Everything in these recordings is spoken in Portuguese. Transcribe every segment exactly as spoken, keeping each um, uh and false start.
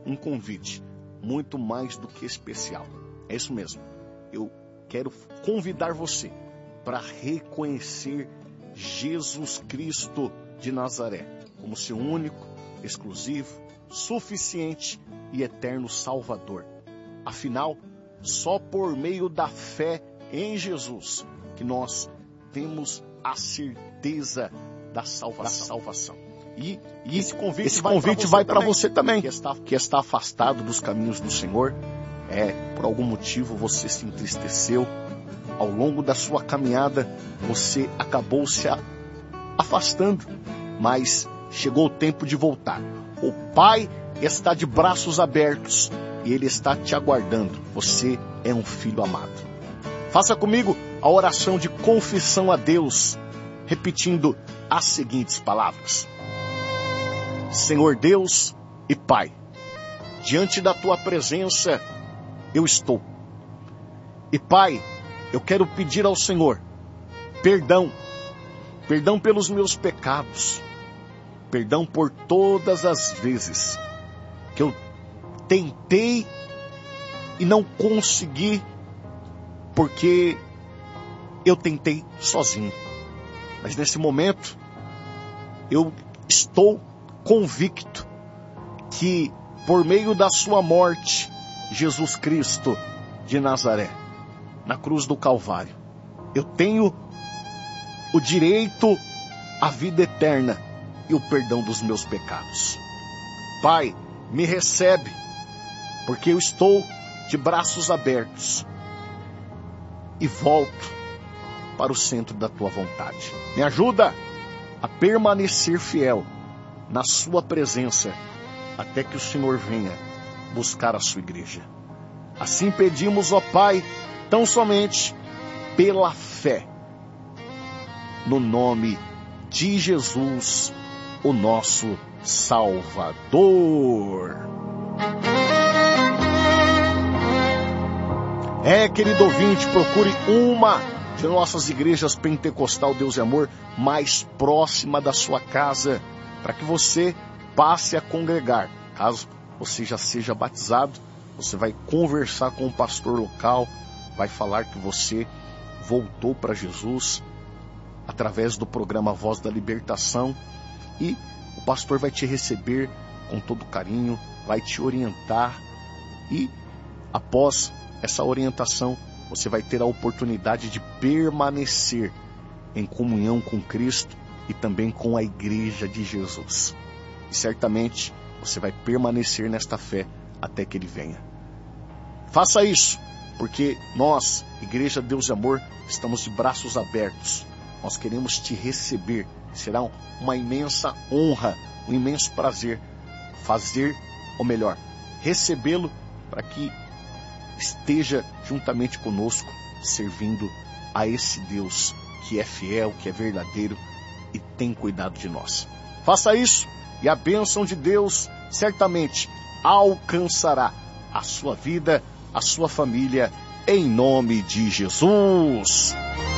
um convite muito mais do que especial. É isso mesmo. Eu quero convidar você para reconhecer Jesus Cristo de Nazaré como seu único, exclusivo, suficiente e eterno Salvador. Afinal, só por meio da fé em Jesus que nós temos a certeza da salva- da salvação. E, e esse convite, esse vai, convite vai para você também, que está, que está afastado dos caminhos do Senhor. É, por algum motivo você se entristeceu. Ao longo da sua caminhada, você acabou se a, afastando. Mas chegou o tempo de voltar. O Pai está de braços abertos e Ele está te aguardando. Você é um filho amado. Faça comigo a oração de confissão a Deus, repetindo as seguintes palavras. Senhor Deus e Pai, diante da Tua presença eu estou. E Pai, eu quero pedir ao Senhor perdão, perdão pelos meus pecados, perdão por todas as vezes que eu tentei e não consegui, porque eu tentei sozinho. Mas nesse momento, eu estou convicto que por meio da sua morte, Jesus Cristo de Nazaré, na cruz do Calvário, eu tenho o direito à vida eterna e o perdão dos meus pecados. Pai, me recebe, porque eu estou de braços abertos e volto para o centro da tua vontade. Me ajuda a permanecer fiel na sua presença até que o Senhor venha buscar a sua igreja. Assim pedimos, ó Pai, tão somente pela fé, no nome de Jesus, o nosso Salvador. É, querido ouvinte, procure uma de nossas igrejas Pentecostal Deus e Amor mais próxima da sua casa, para que você passe a congregar. Caso você já seja batizado, você vai conversar com o pastor local, vai falar que você voltou para Jesus através do programa Voz da Libertação, e o pastor vai te receber com todo carinho, vai te orientar, e após essa orientação você vai ter a oportunidade de permanecer em comunhão com Cristo e também com a igreja de Jesus. E certamente você vai permanecer nesta fé até que Ele venha. Faça isso, porque nós, Igreja Deus e Amor, estamos de braços abertos. Nós queremos te receber. Será uma imensa honra, um imenso prazer fazer, ou melhor, recebê-lo para que esteja juntamente conosco, servindo a esse Deus que é fiel, que é verdadeiro e tem cuidado de nós. Faça isso e a bênção de Deus certamente alcançará a sua vida, a sua família, em nome de Jesus.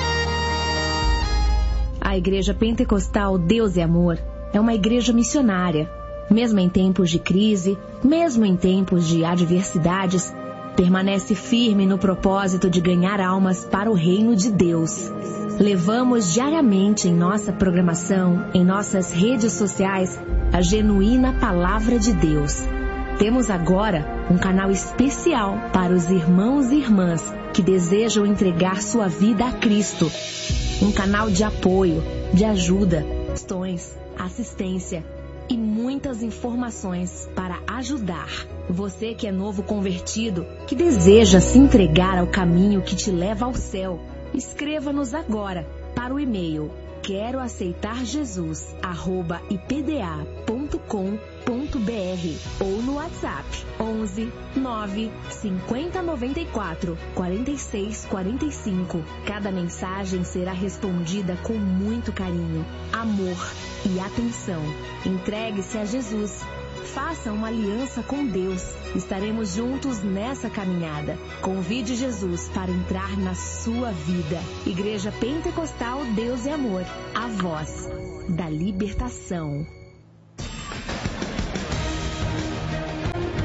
A Igreja Pentecostal Deus e Amor é uma igreja missionária. Mesmo em tempos de crise, mesmo em tempos de adversidades, permanece firme no propósito de ganhar almas para o reino de Deus. Levamos diariamente em nossa programação, em nossas redes sociais, a genuína palavra de Deus. Temos agora um canal especial para os irmãos e irmãs que desejam entregar sua vida a Cristo. Um canal de apoio, de ajuda, questões, assistência e muitas informações para ajudar. Você que é novo convertido, que deseja se entregar ao caminho que te leva ao céu, escreva-nos agora para o e-mail quero aceitar Jesus arroba i p d a ponto com ponto b r ou no WhatsApp onze nove cinquenta noventa e quatro quarenta e seis quarenta e cinco. Cada mensagem será respondida com muito carinho, amor e atenção. Entregue-se a Jesus. Faça uma aliança com Deus. Estaremos juntos nessa caminhada. Convide Jesus para entrar na sua vida. Igreja Pentecostal Deus e Amor, a voz da libertação.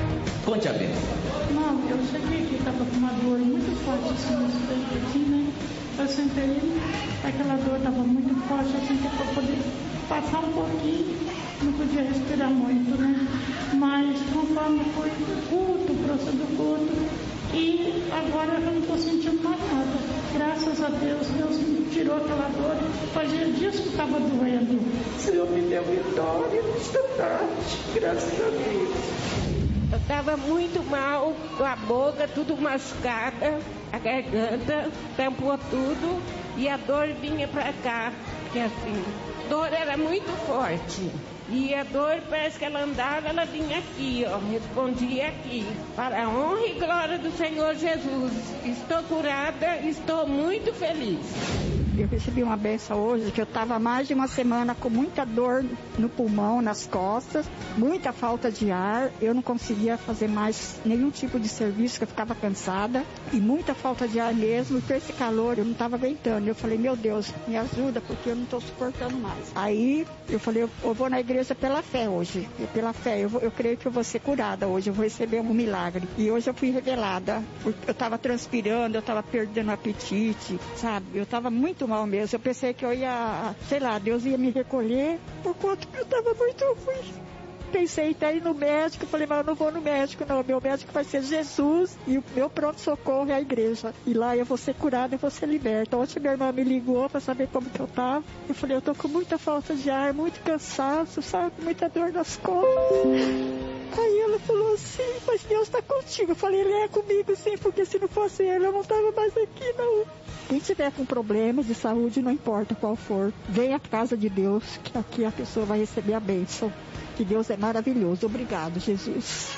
Conte a bênção. Não, eu cheguei aqui, estava com uma dor muito forte assim nesse peito aqui, né? Eu sentei, aquela dor estava muito forte, eu sentei para poder passar um pouquinho, não podia respirar muito, né? Mas conforme foi o culto, o processo do culto, e agora eu não estou sentindo mais nada. Graças a Deus, Deus me tirou aquela dor. Fazia dias que estava doendo. O Senhor me deu vitória nesta tarde, graças a Deus. Eu estava muito mal, com a boca tudo machucada, a garganta tampou tudo e a dor vinha para cá, porque assim, a dor era muito forte. E a dor, parece que ela andava, ela vinha aqui, ó, respondia aqui. Para a honra e glória do Senhor Jesus, estou curada, estou muito feliz. Eu recebi uma benção hoje, que eu estava mais de uma semana com muita dor no pulmão, nas costas, muita falta de ar, eu não conseguia fazer mais nenhum tipo de serviço, que eu ficava cansada, e muita falta de ar mesmo, e com esse calor eu não estava aguentando. Eu falei, meu Deus, me ajuda, porque eu não estou suportando mais. Aí eu falei, eu, eu vou na igreja pela fé hoje, e pela fé, eu, vou, eu creio que eu vou ser curada hoje, eu vou receber um milagre. E hoje eu fui revelada, porque eu estava transpirando, eu estava perdendo o apetite, sabe? Eu estava muito mal mesmo. Eu pensei que eu ia, sei lá, Deus ia me recolher, por quanto que eu estava muito ruim. Pensei até ir no médico, falei, mas eu não vou no médico não, meu médico vai ser Jesus e o meu pronto-socorro é a igreja. E lá eu vou ser curada, eu vou ser liberta. Ontem minha irmã me ligou para saber como que eu estava. Eu falei, eu tô com muita falta de ar, muito cansaço, sabe, muita dor nas costas. Aí ela falou assim, mas Deus está contigo. Eu falei, Ele é comigo sim, porque se não fosse Ele, eu não estava mais aqui não. Quem tiver com problemas de saúde, não importa qual for, venha à casa de Deus, que aqui a pessoa vai receber a bênção. Que Deus é maravilhoso. Obrigado, Jesus.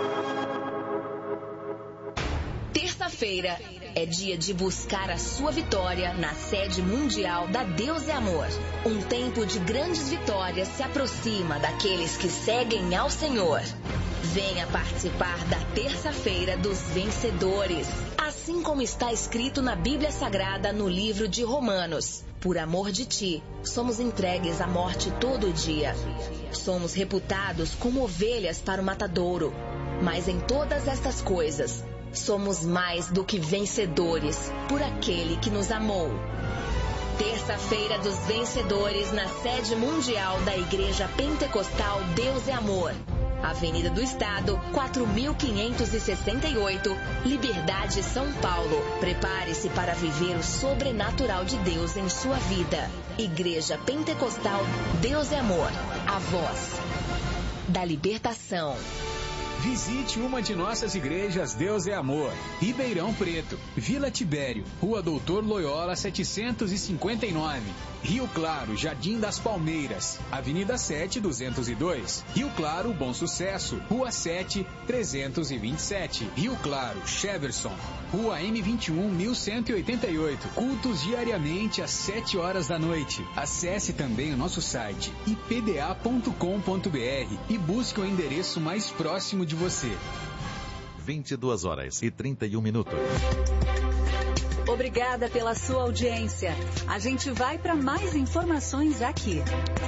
Terça-feira é dia de buscar a sua vitória na sede mundial da Deus é Amor. Um tempo de grandes vitórias se aproxima daqueles que seguem ao Senhor. Venha participar da Terça-feira dos Vencedores, assim como está escrito na Bíblia Sagrada no livro de Romanos. Por amor de ti, somos entregues à morte todo dia. Somos reputados como ovelhas para o matadouro. Mas em todas estas coisas, somos mais do que vencedores por aquele que nos amou. Terça-feira dos Vencedores na sede mundial da Igreja Pentecostal Deus é Amor. Avenida do Estado, quatro mil quinhentos e sessenta e oito, Liberdade, São Paulo. Prepare-se para viver o sobrenatural de Deus em sua vida. Igreja Pentecostal Deus é Amor. A voz da libertação. Visite uma de nossas igrejas Deus é Amor. Ribeirão Preto, Vila Tibério, Rua Doutor Loyola setecentos e cinquenta e nove. Rio Claro, Jardim das Palmeiras, Avenida sete, duzentos e dois. Rio Claro, Bom Sucesso, Rua sete, trezentos e vinte e sete. Rio Claro, Cheverson, Rua M vinte e um, mil cento e oitenta e oito. Cultos diariamente às sete horas da noite. Acesse também o nosso site i p d a ponto com ponto b r e busque o endereço mais próximo de você. vinte e duas horas e trinta e um minutos. Obrigada pela sua audiência. A gente vai para mais informações aqui.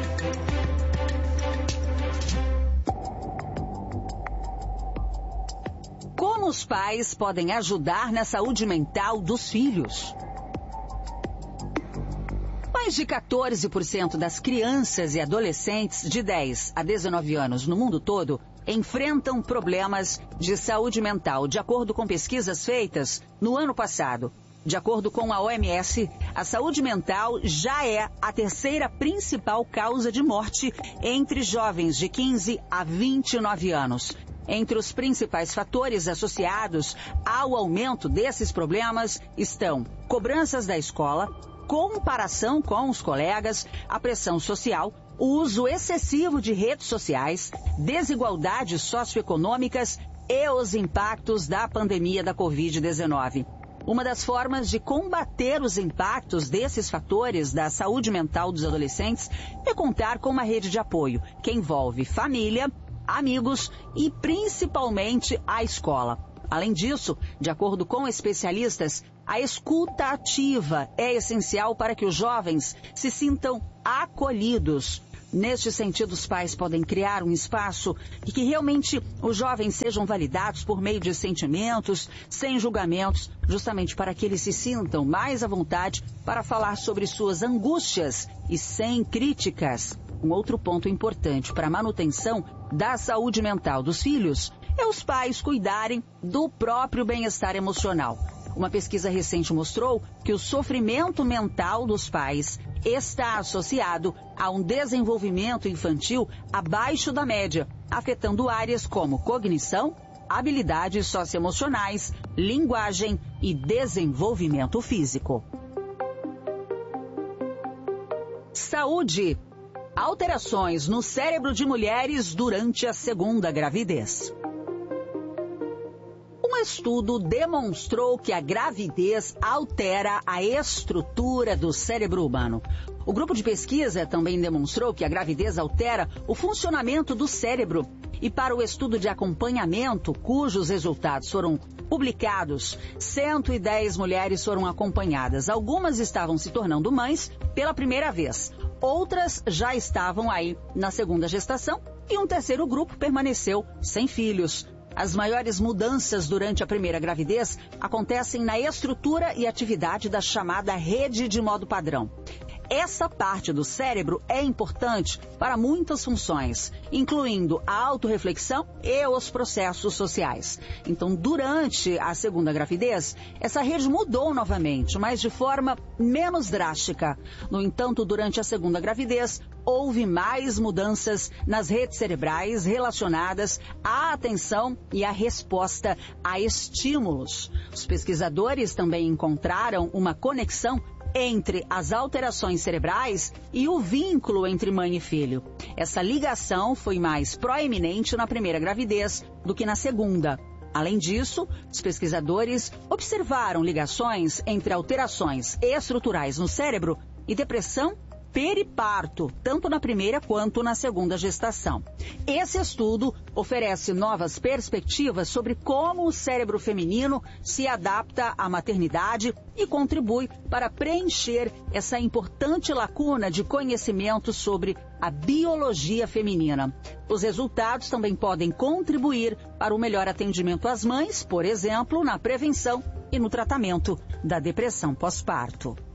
Como os pais podem ajudar na saúde mental dos filhos? Mais de quatorze por cento das crianças e adolescentes de dez a dezenove anos no mundo todo enfrentam problemas de saúde mental, de acordo com pesquisas feitas no ano passado. De acordo com a O M S, a saúde mental já é a terceira principal causa de morte entre jovens de quinze a vinte e nove anos. Entre os principais fatores associados ao aumento desses problemas estão cobranças da escola, comparação com os colegas, a pressão social, o uso excessivo de redes sociais, desigualdades socioeconômicas e os impactos da pandemia da covid dezenove. Uma das formas de combater os impactos desses fatores da saúde mental dos adolescentes é contar com uma rede de apoio que envolve família, amigos e principalmente a escola. Além disso, de acordo com especialistas, a escuta ativa é essencial para que os jovens se sintam acolhidos. Neste sentido, os pais podem criar um espaço em que realmente os jovens sejam validados por meio de sentimentos, sem julgamentos, justamente para que eles se sintam mais à vontade para falar sobre suas angústias e sem críticas. Um outro ponto importante para a manutenção da saúde mental dos filhos é os pais cuidarem do próprio bem-estar emocional. Uma pesquisa recente mostrou que o sofrimento mental dos pais está associado a um desenvolvimento infantil abaixo da média, afetando áreas como cognição, habilidades socioemocionais, linguagem e desenvolvimento físico. Saúde. Alterações no cérebro de mulheres durante a segunda gravidez. Um estudo demonstrou que a gravidez altera a estrutura do cérebro humano. O grupo de pesquisa também demonstrou que a gravidez altera o funcionamento do cérebro. E para o estudo de acompanhamento, cujos resultados foram publicados, cento e dez mulheres foram acompanhadas. Algumas estavam se tornando mães pela primeira vez. Outras já estavam aí na segunda gestação e um terceiro grupo permaneceu sem filhos. As maiores mudanças durante a primeira gravidez acontecem na estrutura e atividade da chamada rede de modo padrão. Essa parte do cérebro é importante para muitas funções, incluindo a autorreflexão e os processos sociais. Então, durante a segunda gravidez, essa rede mudou novamente, mas de forma menos drástica. No entanto, durante a segunda gravidez, houve mais mudanças nas redes cerebrais relacionadas à atenção e à resposta a estímulos. Os pesquisadores também encontraram uma conexão entre as alterações cerebrais e o vínculo entre mãe e filho. Essa ligação foi mais proeminente na primeira gravidez do que na segunda. Além disso, os pesquisadores observaram ligações entre alterações estruturais no cérebro e depressão periparto, tanto na primeira quanto na segunda gestação. Esse estudo oferece novas perspectivas sobre como o cérebro feminino se adapta à maternidade e contribui para preencher essa importante lacuna de conhecimento sobre a biologia feminina. Os resultados também podem contribuir para o melhor atendimento às mães, por exemplo, na prevenção e no tratamento da depressão pós-parto.